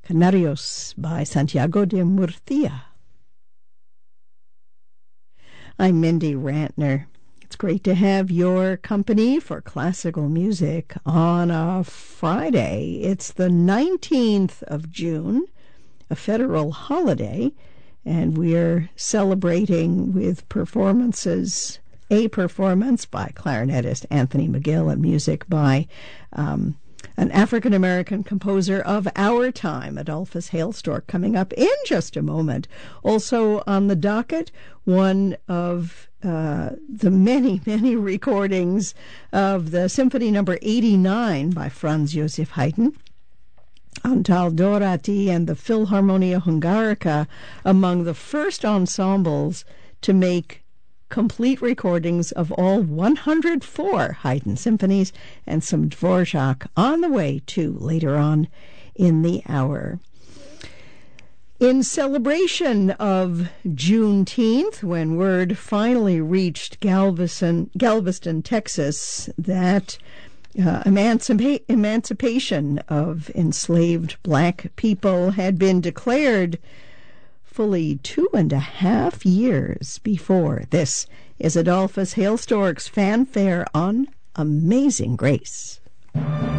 Canarios by Santiago de Murcia. I'm Mindy Rantner. It's great to have your company for classical music on a Friday. It's the 19th of June, a federal holiday, and we're celebrating with a performance by clarinetist Anthony McGill and music by an African-American composer of our time, Adolphus Hailstork, coming up in just a moment. Also on the docket, one of the many, many recordings of the Symphony No. 89 by Franz Josef Haydn, Antal Dorati and the Philharmonia Hungarica, among the first ensembles to make complete recordings of all 104 Haydn symphonies, and some Dvorak on the way too later on in the hour. In celebration of Juneteenth, when word finally reached Galveston, Texas, that emancipation of enslaved black people had been declared fully 2.5 years before. This is Adolphus Hailstork's fanfare on Amazing Grace.